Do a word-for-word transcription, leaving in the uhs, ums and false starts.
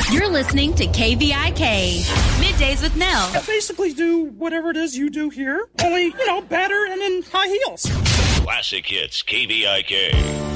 You're listening to K V I K, Middays with Nell. I basically do whatever it is you do here, only, you know, better and in high heels. Classic Hits, K V I K.